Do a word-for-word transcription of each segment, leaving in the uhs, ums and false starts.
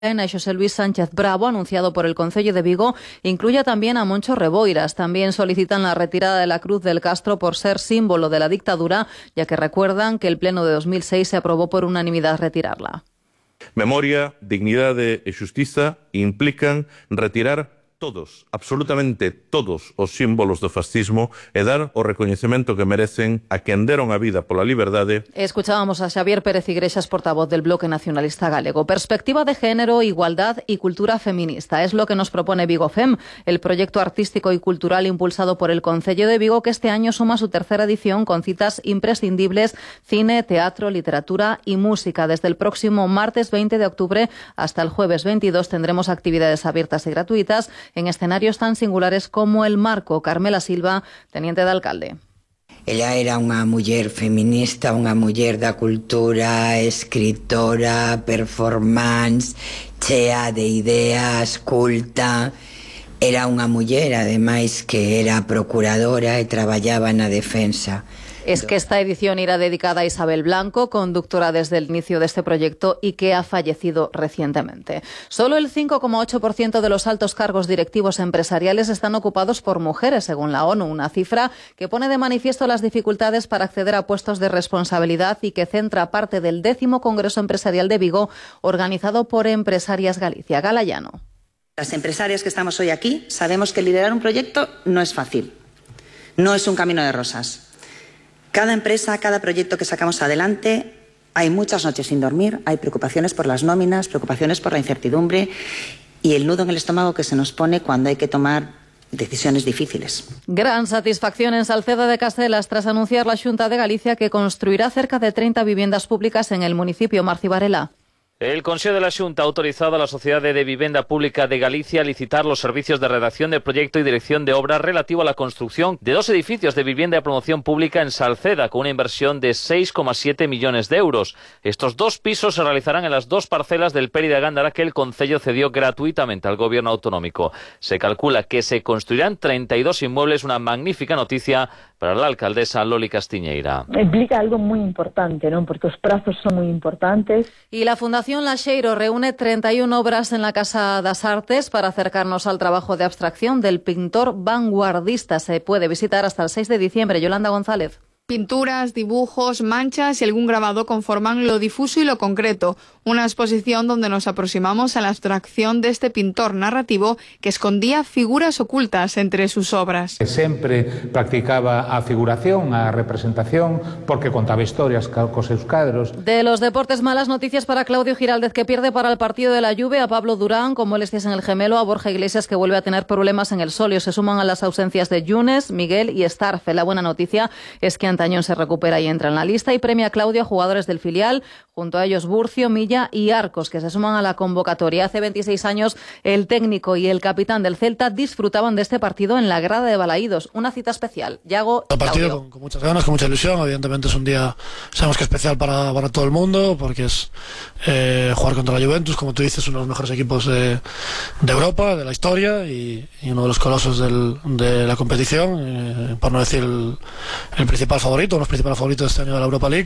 a José Luis Sánchez Bravo, anunciado por el Concello de Vigo, incluye también a Moncho Reboiras. También solicitan la retirada de la Cruz del Castro por ser símbolo de la dictadura, ya que recuerdan que el Pleno de dos mil seis se aprobó por unanimidad retirarla. Memoria, dignidade e xustiza implican retirar todos, absolutamente todos os símbolos do fascismo e dar o recoñecemento que merecen a quen deron a vida pola liberdade. Escuchábamos a Xavier Pérez Iglesias, portavoz del Bloque Nacionalista Galego. Perspectiva de género, igualdad y cultura feminista es lo que nos propone Vigo Fem, el proyecto artístico y cultural impulsado por el Concello de Vigo, que este año suma su tercera edición con citas imprescindibles: cine, teatro, literatura y música. Desde el próximo martes veinte de octubre hasta el jueves veintidós tendremos actividades abiertas y gratuitas en escenarios tan singulares como el Marco. Carmela Silva, teniente de alcalde. Ella era unha muller feminista, unha muller da cultura, escritora, performance, chea de ideas, culta. Era unha muller, ademais, que era procuradora e traballaba na defensa. Es que esta edición irá dedicada a Isabel Blanco, conductora desde el inicio de este proyecto y que ha fallecido recientemente. Solo el cinco coma ocho por ciento de los altos cargos directivos empresariales están ocupados por mujeres, según la ONU, una cifra que pone de manifiesto las dificultades para acceder a puestos de responsabilidad y que centra parte del décimo Congreso Empresarial de Vigo, organizado por Empresarias Galicia. Gala Llano. Las empresarias que estamos hoy aquí sabemos que liderar un proyecto no es fácil, no es un camino de rosas. Cada empresa, cada proyecto que sacamos adelante, hay muchas noches sin dormir, hay preocupaciones por las nóminas, preocupaciones por la incertidumbre y el nudo en el estómago que se nos pone cuando hay que tomar decisiones difíciles. Gran satisfacción en Salceda de Castelas tras anunciar la Xunta de Galicia que construirá cerca de treinta viviendas públicas en el municipio. Marci Varela. El Consejo de la Xunta ha autorizado a la Sociedade de Vivenda Pública de Galicia a licitar los servicios de redacción de proyecto y dirección de obra relativo a la construcción de dos edificios de vivienda de promoción pública en Salceda, con una inversión de seis coma siete millones de euros. Estos dos pisos se realizarán en las dos parcelas del Peri de Gándara que el Concello cedió gratuitamente al Gobierno autonómico. Se calcula que se construirán treinta y dos inmuebles, una magnífica noticia para la alcaldesa Loli Castiñeira. Implica algo muy importante, ¿no? Porque los plazos son muy importantes. Y la Fundación Laxeiro reúne treinta y una obras en la Casa das Artes para acercarnos al trabajo de abstracción del pintor vanguardista. Se puede visitar hasta el seis de diciembre. Yolanda González. Pinturas, dibujos, manchas y algún grabado conforman lo difuso y lo concreto. Una exposición donde nos aproximamos a la abstracción de este pintor narrativo que escondía figuras ocultas entre sus obras. Sempre practicaba a figuración, a representación, porque contaba historias cos seus cadros. De los deportes, malas noticias para Claudio Giraldez, que pierde para el partido de la Juve a Pablo Durán, con molestias en el gemelo, a Borja Iglesias, que vuelve a tener problemas en el solio. Se suman a las ausencias de Yunes, Miguel y Starfe. La buena noticia es que Antañón se recupera y entra en la lista y premia a Claudio a jugadores del filial, junto a ellos Burcio, Milla y Arcos, que se suman a la convocatoria. Hace veintiséis años el técnico y el capitán del Celta disfrutaban de este partido en la grada de Balaídos. Una cita especial. Yago El partido con, con muchas ganas, con mucha ilusión. Evidentemente es un día, sabemos que especial para, para todo el mundo, porque es eh, jugar contra la Juventus, como tú dices, uno de los mejores equipos de, de Europa, de la historia, y, y uno de los colosos del, de la competición, eh, por no decir el, el principal favorito, uno de los principales favoritos de este año de la Europa League.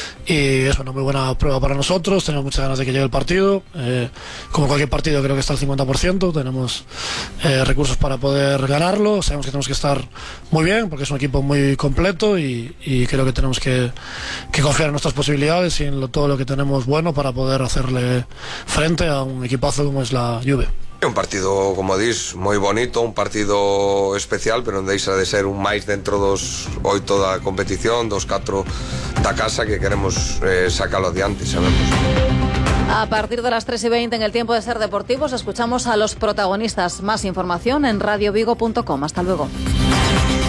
Y es una muy buena prueba para nosotros. Tenemos muchas ganas de que llegue el partido. Eh, como cualquier partido, creo que está al cincuenta por ciento. Tenemos eh, recursos para poder ganarlo. Sabemos que tenemos que estar muy bien, porque es un equipo muy completo, y, y creo que tenemos que, que confiar en nuestras posibilidades y en lo, todo lo que tenemos bueno para poder hacerle frente a un equipazo como es la Juve. Un partido, como dis, moi bonito, un partido especial, pero non deixa de ser un máis dentro dos oito da competición, dos catro da casa, que queremos eh, sacalo adiante, sabemos. A partir de las tres y veinte en el Tiempo de Ser Deportivos escuchamos a los protagonistas. Más información en radio vigo punto com. Hasta luego.